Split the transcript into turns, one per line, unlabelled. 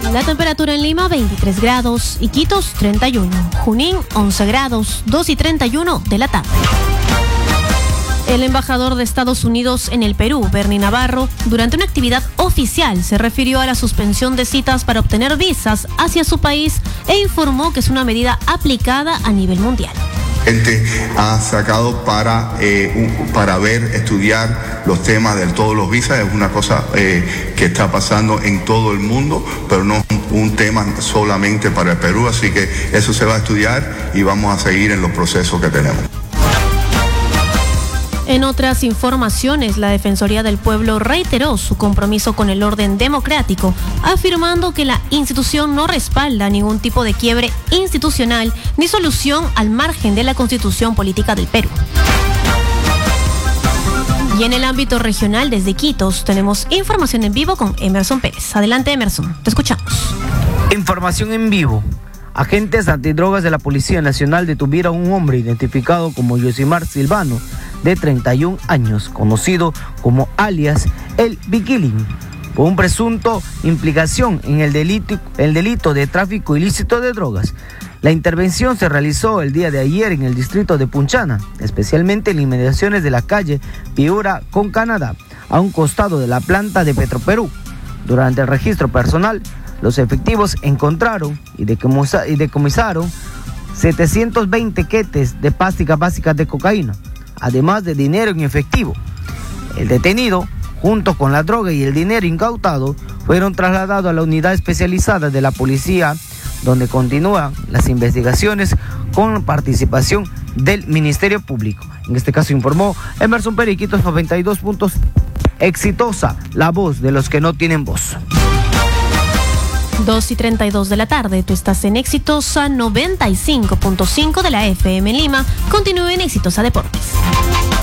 La temperatura en Lima 23 grados, Iquitos 31, Junín 11 grados, 2:31 de la tarde. El embajador de Estados Unidos en el Perú, Bernie Navarro, durante una actividad oficial se refirió a la suspensión de citas para obtener visas hacia su país e informó que es una medida aplicada a nivel mundial.
Gente ha sacado para estudiar los temas de todos los visas. Es una cosa que está pasando en todo el mundo, pero no un tema solamente para el Perú, así que eso se va a estudiar y vamos a seguir en los procesos que tenemos.
En otras informaciones, la Defensoría del Pueblo reiteró su compromiso con el orden democrático, afirmando que la institución no respalda ningún tipo de quiebre institucional ni solución al margen de la Constitución Política del Perú. Y en el ámbito regional, desde Iquitos, tenemos información en vivo con Emerson Pérez. Adelante, Emerson, te escuchamos.
Información en vivo. Agentes antidrogas de la Policía Nacional detuvieron a un hombre identificado como Yosimar Silvano, de 31 años, conocido como alias El Biquilín, por un presunto implicación en el delito de tráfico ilícito de drogas. La intervención se realizó el día de ayer en el distrito de Punchana, especialmente en inmediaciones de la calle Piura con Canadá, a un costado de la planta de Petroperú. Durante el registro personal, los efectivos encontraron y decomisaron 720 quetes de pastillas básicas de cocaína, además de dinero en efectivo. El detenido, junto con la droga y el dinero incautado, fueron trasladados a la unidad especializada de la policía, donde continúan las investigaciones con participación del Ministerio Público. En este caso informó Emerson Pérez, Iquitos 92 puntos. Exitosa, la voz de los que no tienen voz.
2:32 de la tarde, tú estás en Exitosa 95.5 de la FM en Lima. Continúa en Exitosa Deportes.